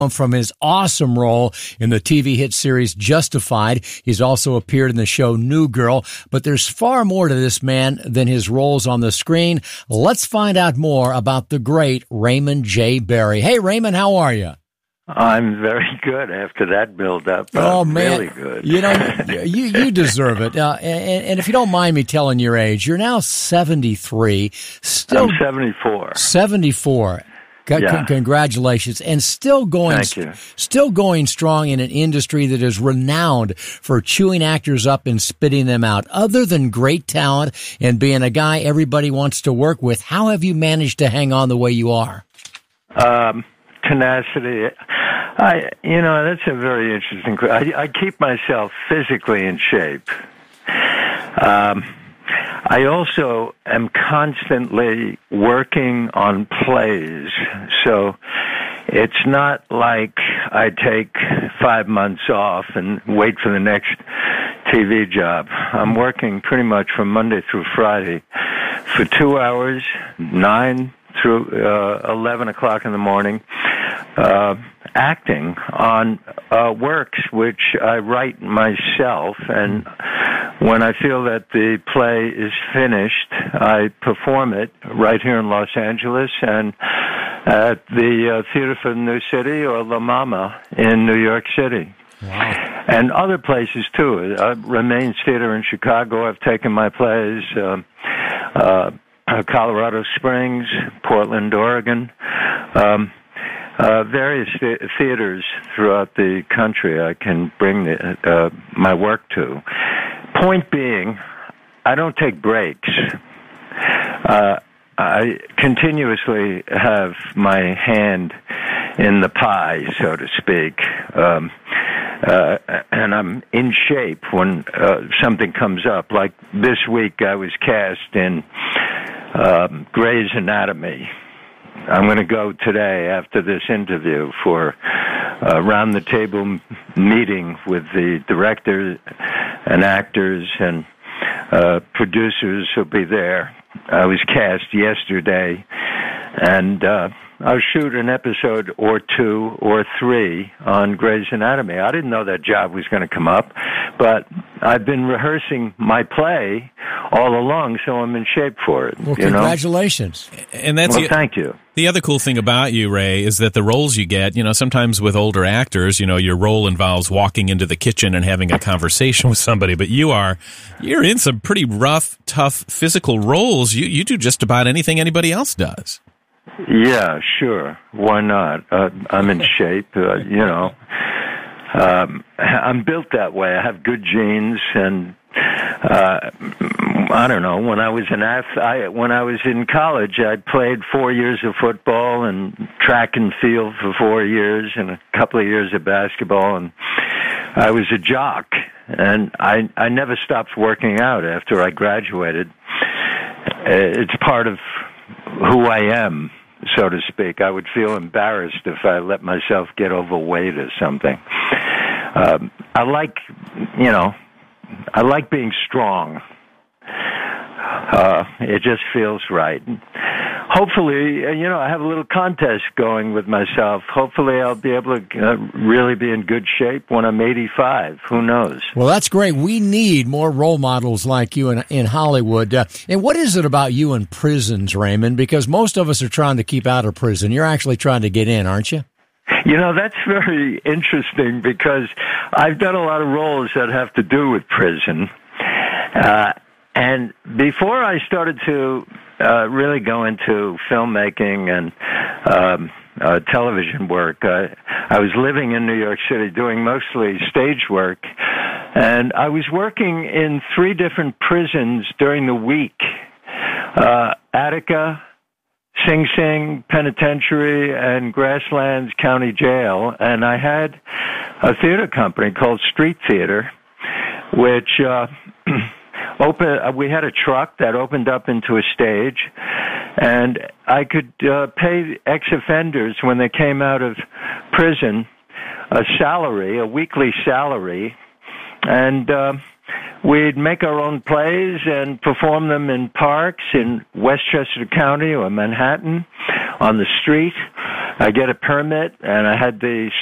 from his awesome role in the TV hit series Justified. He's also appeared in the show New Girl, but there's far more to this man than his roles on the screen. Let's find out more about the great Raymond J. Barry. Hey, Raymond, how are you? I'm very good after that build-up. Oh, man. Really good. You know, you deserve it. And if you don't mind me telling your age, you're now 73. I'm 74. 74. Yeah. Congratulations. And still going strong in an industry that is renowned for chewing actors up and spitting them out. Other than great talent and being a guy everybody wants to work with, how have you managed to hang on the way you are? Tenacity. That's a very interesting question. I keep myself physically in shape. I also am constantly working on plays, so it's not like I take 5 months off and wait for the next TV job. I'm working pretty much from Monday through Friday for 2 hours, 9 through 11 o'clock in the morning, acting on works which I write myself, and when I feel that the play is finished, I perform it right here in Los Angeles and at the Theater for the New City or La Mama in New York City. Wow. And other places, too. Remains Theater in Chicago, I've taken my plays, Colorado Springs, Portland, Oregon, various theaters throughout the country I can bring my work to. Point being, I don't take breaks. I continuously have my hand in the pie, so to speak, and I'm in shape when something comes up. Like this week, I was cast in Grey's Anatomy. I'm going to go today after this interview for a round-the-table meeting with the director and actors and producers who'll be there. I was cast yesterday, and I'll shoot an episode or 2 or 3 on Grey's Anatomy. I didn't know that job was going to come up, but I've been rehearsing my play all along, so I'm in shape for it. Well, congratulations. And that's thank you. The other cool thing about you, Ray, is that the roles you get, sometimes with older actors, your role involves walking into the kitchen and having a conversation with somebody, but you're in some pretty rough, tough physical roles. You do just about anything anybody else does. Yeah, sure. Why not? I'm in shape, I'm built that way. I have good genes, and I don't know. When I was in college, I played 4 years of football and track and field for 4 years, and a couple of years of basketball, and I was a jock, and I never stopped working out after I graduated. It's part of who I am, so to speak. I would feel embarrassed if I let myself get overweight or something. I like being strong. It just feels right. Hopefully, I have a little contest going with myself. Hopefully, I'll be able to really be in good shape when I'm 85. Who knows? Well, that's great. We need more role models like you in Hollywood. And what is it about you in prisons, Raymond? Because most of us are trying to keep out of prison. You're actually trying to get in, aren't you? That's very interesting because I've done a lot of roles that have to do with prison. And before I started to really go into filmmaking and television work, I was living in New York City doing mostly stage work. And I was working in 3 different prisons during the week. Attica, Sing Sing Penitentiary, and Grasslands County Jail. And I had a theater company called Street Theater, which we had a truck that opened up into a stage, and I could pay ex-offenders when they came out of prison a weekly salary, and we'd make our own plays and perform them in parks in Westchester County or Manhattan, on the street, I get a permit, and I had the